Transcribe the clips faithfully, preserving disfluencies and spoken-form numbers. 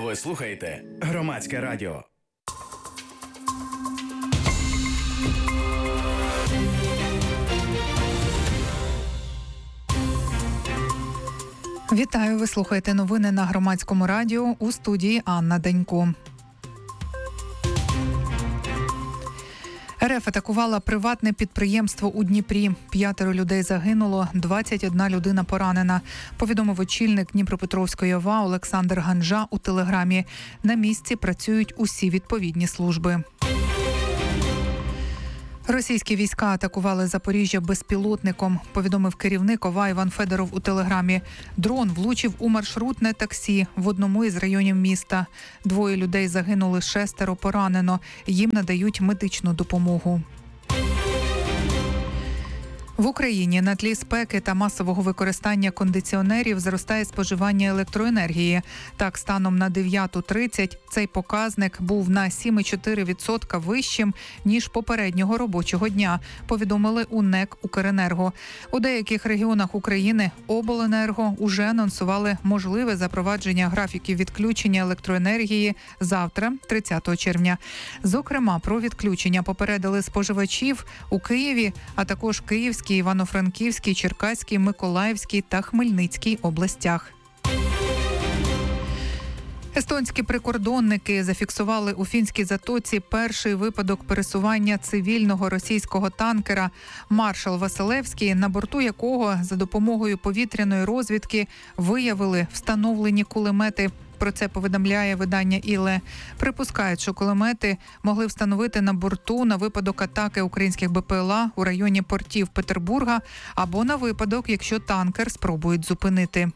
Ви слухаєте Громадське радіо. Вітаю, ви слухаєте новини на Громадському радіо, у студії Анна Денько. РФ атакувала приватне підприємство у Дніпрі. П'ятеро людей загинуло, двадцять одна людина поранена. Повідомив очільник Дніпропетровської ОВА Олександр Ганжа у Телеграмі. На місці працюють усі відповідні служби. Російські війська атакували Запоріжжя безпілотником, повідомив керівник ОВА Іван Федоров у Телеграмі. Дрон влучив у маршрутне таксі в одному із районів міста. Двоє людей загинули, шестеро поранено. Їм надають медичну допомогу. В Україні на тлі спеки та масового використання кондиціонерів зростає споживання електроенергії. Так, станом на дев'ята тридцять цей показник був на сім цілих чотири десятих відсотка вищим, ніж попереднього робочого дня, повідомили у НЕК «Укренерго». У деяких регіонах України обленерго уже анонсували можливе запровадження графіків відключення електроенергії завтра, тридцятого червня. Зокрема, про відключення попередили споживачів у Києві, а також Київській, Івано-Франківській, Черкаській, Миколаївській та Хмельницькій областях. Естонські прикордонники зафіксували у Фінській затоці перший випадок пересування цивільного російського танкера «Маршал Василевський», на борту якого за допомогою повітряної розвідки виявили встановлені кулемети. Про це повідомляє видання «Іле». Припускають, що кулемети могли встановити на борту на випадок атаки українських БПЛА у районі портів Петербурга або на випадок, якщо танкер спробують зупинити.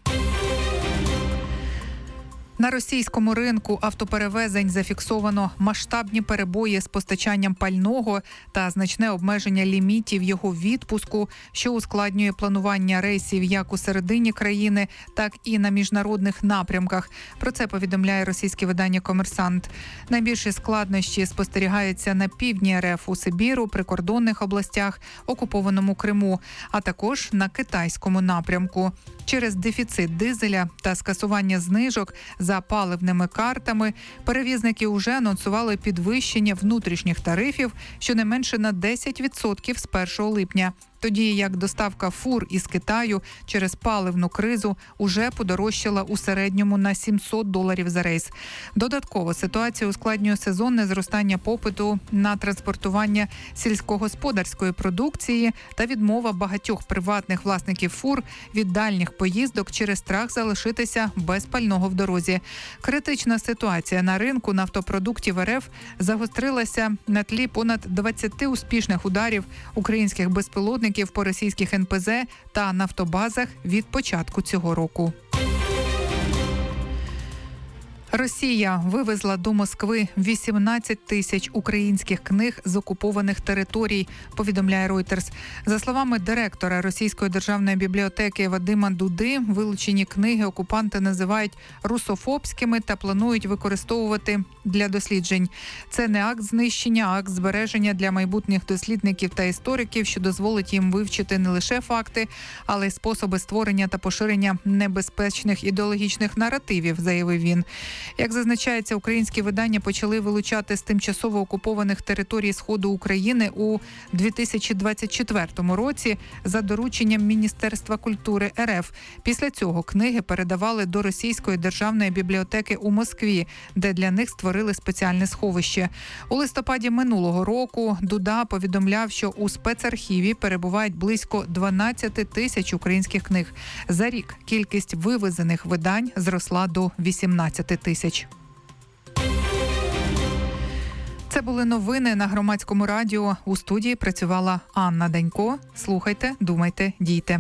На російському ринку автоперевезень зафіксовано масштабні перебої з постачанням пального та значне обмеження лімітів його відпуску, що ускладнює планування рейсів як у середині країни, так і на міжнародних напрямках. Про це повідомляє російське видання «Комерсант». Найбільші складнощі спостерігаються на півдні РФ, у Сибіру, прикордонних областях, окупованому Криму, а також на китайському напрямку. Через дефіцит дизеля та скасування знижок за паливними картами перевізники вже анонсували підвищення внутрішніх тарифів щонайменше на десять відсотків з першого липня. Тоді як доставка фур із Китаю через паливну кризу уже подорожчала у середньому на сімсот доларів за рейс. Додатково ситуацію ускладнює сезонне зростання попиту на транспортування сільськогосподарської продукції та відмова багатьох приватних власників фур від дальніх поїздок через страх залишитися без пального в дорозі. Критична ситуація на ринку нафтопродуктів РФ загострилася на тлі понад двадцяти успішних ударів українських безпілотників по російських ен пе зе та нафтобазах від початку цього року. Росія вивезла до Москви вісімнадцять тисяч українських книг з окупованих територій, повідомляє Reuters. За словами директора Російської державної бібліотеки Вадима Дуди, вилучені книги окупанти називають русофобськими та планують використовувати для досліджень. Це не акт знищення, а акт збереження для майбутніх дослідників та істориків, що дозволить їм вивчити не лише факти, але й способи створення та поширення небезпечних ідеологічних наративів, заявив він. Як зазначається, українські видання почали вилучати з тимчасово окупованих територій Сходу України у дві тисячі двадцять четвертому році за дорученням Міністерства культури РФ. Після цього книги передавали до Російської державної бібліотеки у Москві, де для них створили спеціальне сховище. У листопаді минулого року Дуда повідомляв, що у спецархіві перебувають близько дванадцять тисяч українських книг. За рік кількість вивезених видань зросла до вісімнадцяти тисяч. Це були новини на Громадському радіо. У студії працювала Анна Денько. Слухайте, думайте, дійте.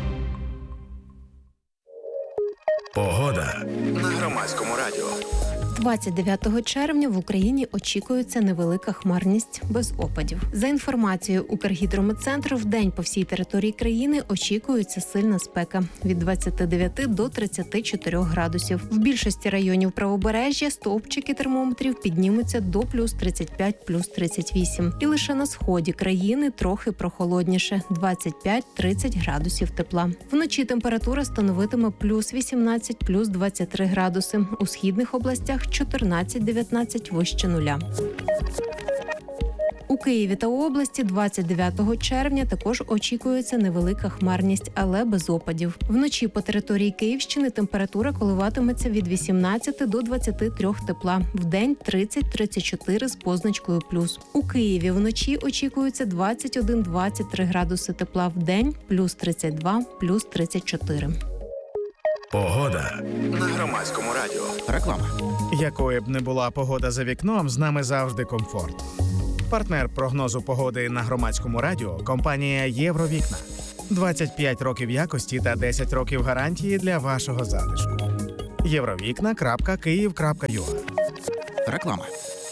Погода на Громадському радіо. двадцять дев'ятого червня в Україні очікується невелика хмарність без опадів. За інформацією Укргідрометцентру, в день по всій території країни очікується сильна спека – від двадцяти дев'яти до тридцяти чотирьох градусів. В більшості районів правобережжя стовпчики термометрів піднімуться до плюс тридцять п'ять, плюс тридцять вісім. І лише на сході країни трохи прохолодніше – двадцять п'ять - тридцять градусів тепла. Вночі температура становитиме плюс вісімнадцять, плюс двадцять три градуси. У східних областях чотирнадцять - дев'ятнадцять вище нуля. У Києві та області двадцять дев'ятого червня також очікується невелика хмарність, але без опадів. Вночі по території Київщини температура коливатиметься від вісімнадцяти до двадцяти трьох тепла. Вдень тридцять - тридцять чотири з позначкою плюс. У Києві вночі очікується двадцять один - двадцять три градуси тепла. Вдень плюс тридцять два, плюс тридцять чотири. Погода на Громадському радіо. Реклама. Якою б не була погода за вікном, з нами завжди комфорт. Партнер прогнозу погоди на Громадському радіо – компанія «Євровікна». двадцять п'ять років якості та десять років гарантії для вашого затишку. євровікна крапка київ крапка ю а. Реклама.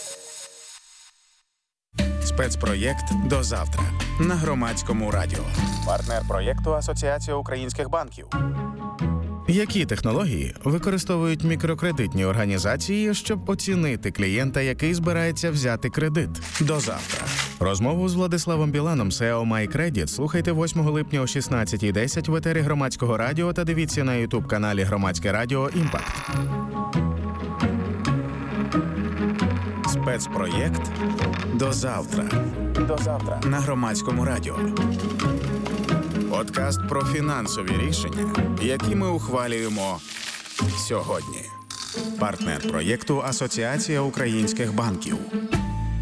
Спецпроєкт «До завтра» на Громадському радіо. Партнер проєкту – Асоціація українських банків. Які технології використовують мікрокредитні організації, щоб оцінити клієнта, який збирається взяти кредит? До завтра. Розмову з Владиславом Біланом, сі і о MyCredit, слухайте восьмого липня о шістнадцятій десять в етері Громадського радіо та дивіться на ютуб-каналі Громадське радіо «Імпакт». Спецпроєкт «До завтра». До завтра. На Громадському радіо. Подкаст про фінансові рішення, які ми ухвалюємо сьогодні. Партнер проєкту – Асоціація українських банків.